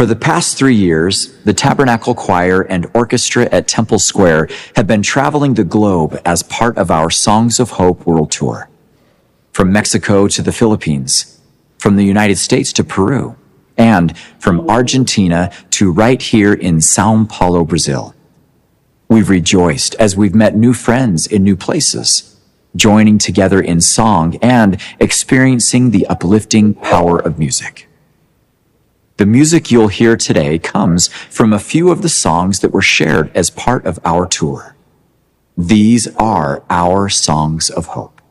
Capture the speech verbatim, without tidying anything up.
For the past three years, the Tabernacle Choir and Orchestra at Temple Square have been traveling the globe as part of our Songs of Hope World Tour. From Mexico to the Philippines, from the United States to Peru, and from Argentina to right here in São Paulo, Brazil. We've rejoiced as we've met new friends in new places, joining together in song and experiencing the uplifting power of music. The music you'll hear today comes from a few of the songs that were shared as part of our tour. These are our songs of hope.